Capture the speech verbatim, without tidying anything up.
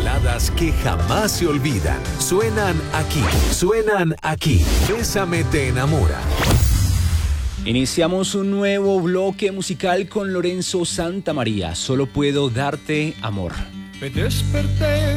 baladas que jamás se olvidan. Suenan aquí, suenan aquí. Bésame te enamora. Iniciamos un nuevo bloque musical con Lorenzo Santamaría. Solo puedo darte amor. Me desperté